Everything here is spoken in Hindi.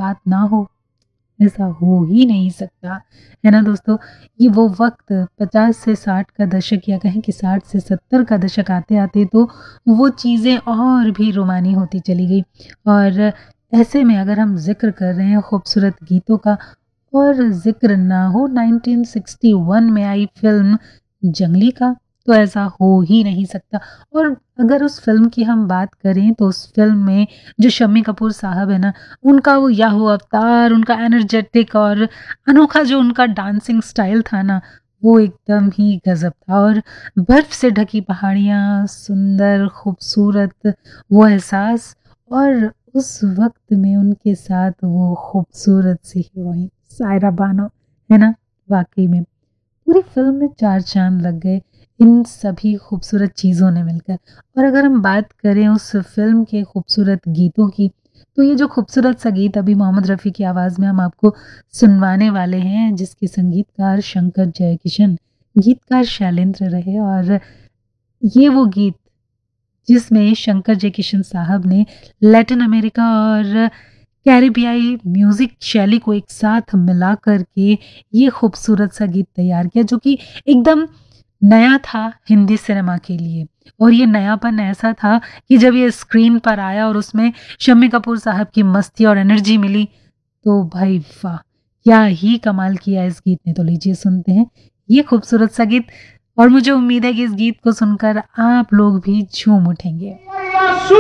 बात ना हो, ऐसा हो ही नहीं सकता, है ना दोस्तों। ये वो वक्त 50 से 60 का दशक या कहें कि 60 से 70 का दशक आते आते तो वो चीज़ें और भी रोमानी होती चली गई। और ऐसे में अगर हम जिक्र कर रहे हैं खूबसूरत गीतों का, और ज़िक्र ना हो 1961 में आई फ़िल्म जंगली का, तो ऐसा हो ही नहीं सकता। और अगर उस फ़िल्म की हम बात करें तो उस फ़िल्म में जो शम्मी कपूर साहब है ना, उनका वो याहू अवतार, उनका एनर्जेटिक और अनोखा जो उनका डांसिंग स्टाइल था ना, वो एकदम ही गज़ब था। और बर्फ़ से ढकी पहाड़ियाँ, सुंदर, खूबसूरत वो एहसास, और उस वक़्त में उनके साथ वो खूबसूरत सी हीरोइन सायरा बानो, है ना? वाक़ई में पूरी फ़िल्म में 4 चाँद लग गए इन सभी खूबसूरत चीज़ों ने मिलकर। और अगर हम बात करें उस फ़िल्म के खूबसूरत गीतों की, तो ये जो खूबसूरत सा गीत अभी मोहम्मद रफ़ी की आवाज़ में हम आपको सुनवाने वाले हैं, जिसके संगीतकार शंकर जयकिशन, गीतकार शैलेंद्र रहे। और ये वो गीत जिसमें शंकर जयकिशन साहब ने लैटिन अमेरिका और कैरिबियाई म्यूज़िक शैली को एक साथ मिला कर के ये खूबसूरत सा गीत तैयार किया, जो कि एकदम नया था हिंदी सिनेमा के लिए। और ये नयापन ऐसा था कि जब ये स्क्रीन पर आया और उसमें शम्मी कपूर साहब की मस्ती और एनर्जी मिली, तो भाई वाह! क्या ही कमाल किया इस गीत ने। तो लीजिए सुनते हैं ये खूबसूरत सा गीत, और मुझे उम्मीद है कि इस गीत को सुनकर आप लोग भी झूम उठेंगे।